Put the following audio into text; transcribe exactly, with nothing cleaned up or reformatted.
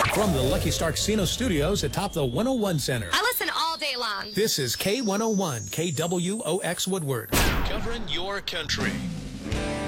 From the Lucky Star Casino Studios atop the one oh one Center. I listen all day long. This is K one oh one, K W O X Woodward. Covering your country.